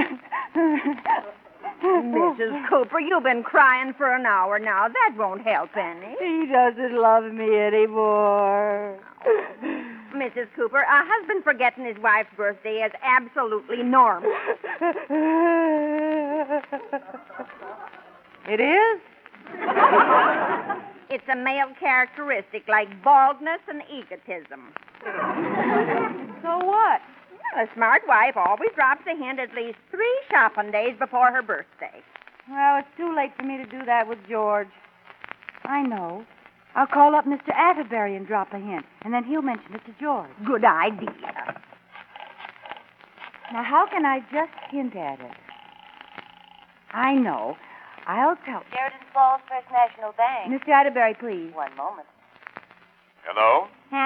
Mrs. Cooper, you've been crying for an hour now. That won't help any. He doesn't love me anymore. Mrs. Cooper, a husband forgetting his wife's birthday is absolutely normal. It is? It's a male characteristic like baldness and egotism. So what? A smart wife always drops a hint at least 3 shopping days before her birthday. Well, it's too late for me to do that with George. I know. I'll call up Mr. Atterbury and drop a hint, and then he'll mention it to George. Good idea. Now, how can I just hint at it? I know. I'll tell... Sheridan Falls First National Bank. Mr. Atterbury, please. One moment. Hello?